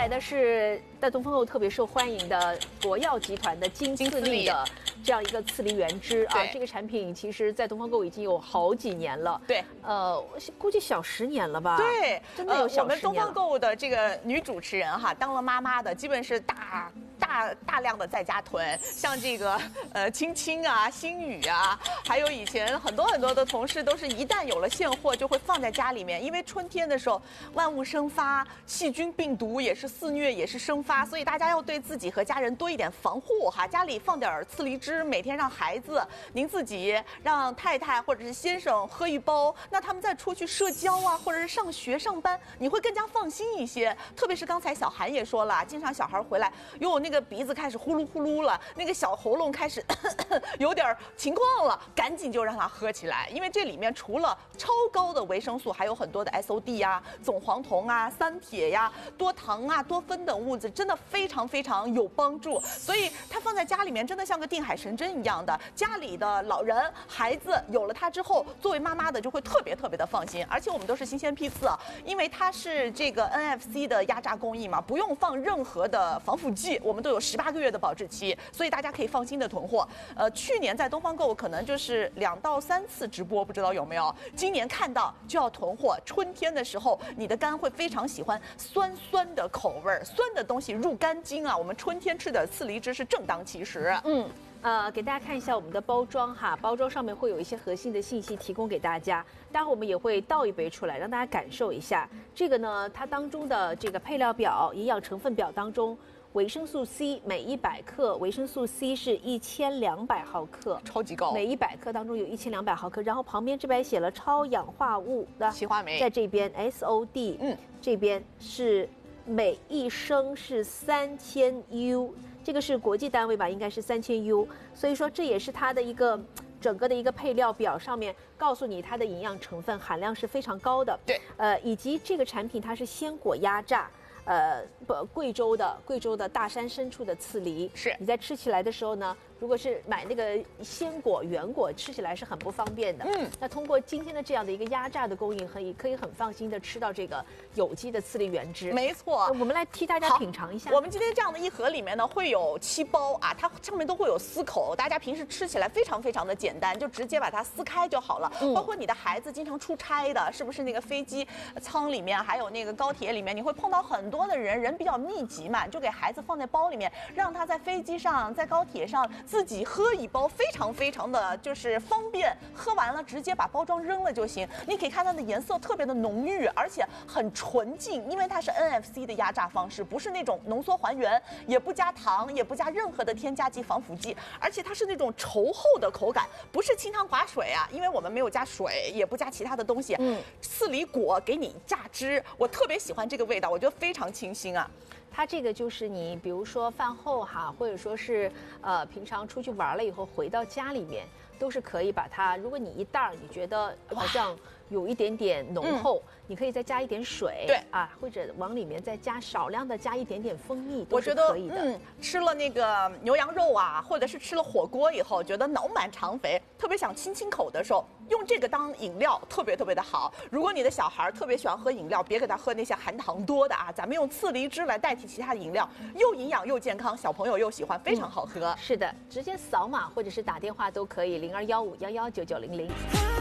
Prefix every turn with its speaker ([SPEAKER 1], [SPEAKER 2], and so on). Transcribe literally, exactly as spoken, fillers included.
[SPEAKER 1] 来的是在东风购特别受欢迎的国药集团的金次力的这样一个次梨原汁啊，这个产品其实在东风购已经有好几年了。
[SPEAKER 2] 对，
[SPEAKER 1] 呃，估计小十年了吧？
[SPEAKER 2] 对，
[SPEAKER 1] 真的有小十年了。
[SPEAKER 2] 呃、我们东风购的这个女主持人哈，当了妈妈的，基本是大。大大量的在家囤，像这个呃青青啊、星宇啊，还有以前很多很多的同事，都是一旦有了现货就会放在家里面，因为春天的时候万物生发，细菌病毒也是肆虐，也是生发，所以大家要对自己和家人多一点防护哈。家里放点次梨汁，每天让孩子、您自己、让太太或者是先生喝一包，那他们再出去社交啊，或者是上学上班，你会更加放心一些。特别是刚才小韩也说了，经常小孩回来哟。那个鼻子开始呼噜呼噜了，那个小喉咙开始咳咳有点情况了，赶紧就让他喝起来，因为这里面除了超高的维生素，还有很多的 S O D 呀、总黄酮啊、三铁呀、多糖啊、多酚等物质，真的非常非常有帮助。所以它放在家里面，真的像个定海神针一样的。家里的老人、孩子有了它之后，作为妈妈的就会特别特别的放心。而且我们都是新鲜批次啊，因为它是这个 N F C 的压榨工艺嘛，不用放任何的防腐剂，我们都有十八个月的保质期，所以大家可以放心的囤货。呃，去年在东方购可能就是两到三次直播，不知道有没有？今年看到就要囤货。春天的时候，你的肝会非常喜欢酸酸的口味，酸的东西入肝经啊。我们春天吃的次梨汁是正当其时。
[SPEAKER 1] 嗯。呃，给大家看一下我们的包装哈，包装上面会有一些核心的信息提供给大家。待会我们也会倒一杯出来，让大家感受一下。这个呢，它当中的这个配料表、营养成分表当中，维生素 C 每一百克，维生素 C 是一千两百毫克，
[SPEAKER 2] 超级高。
[SPEAKER 1] 每一百克当中有一千两百毫克，然后旁边这边写了超氧化物的
[SPEAKER 2] 烯化酶，
[SPEAKER 1] 在这边 S O D， 嗯，这边是每一升是三千 U。这个是国际单位吧，应该是三千 U， 所以说这也是它的一个整个的一个配料表上面告诉你它的营养成分含量是非常高的。
[SPEAKER 2] 对，
[SPEAKER 1] 呃，以及这个产品它是鲜果压榨，呃，不，贵州的贵州的大山深处的次梨，
[SPEAKER 2] 是
[SPEAKER 1] 你在吃起来的时候呢，如果是买那个鲜果原果，吃起来是很不方便的。嗯，那通过今天的这样的一个压榨的供应，可以可以很放心的吃到这个有机的次梨原汁。
[SPEAKER 2] 没错，
[SPEAKER 1] 我们来替大家品尝一下。
[SPEAKER 2] 我们今天这样的一盒里面呢，会有七包啊，它上面都会有撕口，大家平时吃起来非常非常的简单，就直接把它撕开就好了。嗯，包括你的孩子经常出差的，是不是那个飞机舱里面，还有那个高铁里面，你会碰到很多的人，人比较密集嘛，就给孩子放在包里面，让他在飞机上、在高铁上自己喝一包，非常非常的就是方便。喝完了直接把包装扔了就行。你可以看它的颜色特别的浓郁，而且很纯净，因为它是 N F C 的压榨方式，不是那种浓缩还原，也不加糖，也不加任何的添加剂、防腐剂，而且它是那种稠厚的口感，不是清汤寡水啊，因为我们没有加水，也不加其他的东西。嗯，次梨果给你榨汁，我特别喜欢这个味道，我觉得非常清新啊。
[SPEAKER 1] 它这个就是你，比如说饭后哈，或者说是呃平常出去玩了以后回到家里面，都是可以把它。如果你一袋儿你觉得好像有一点点浓厚，嗯、你可以再加一点水，
[SPEAKER 2] 对
[SPEAKER 1] 啊，或者往里面再加少量的加一点点蜂蜜，
[SPEAKER 2] 都
[SPEAKER 1] 是可以的。
[SPEAKER 2] 我觉得嗯，吃了那个牛羊肉啊，或者是吃了火锅以后，觉得脑满肠肥，特别想清清口的时候，用这个当饮料，特别特别的好。如果你的小孩特别喜欢喝饮料，别给他喝那些含糖多的啊，咱们用次梨汁来代替其他的饮料，又营养又健康，小朋友又喜欢，非常好喝。
[SPEAKER 1] 嗯、是的，直接扫码或者是打电话都可以，零二幺五幺幺九九零零。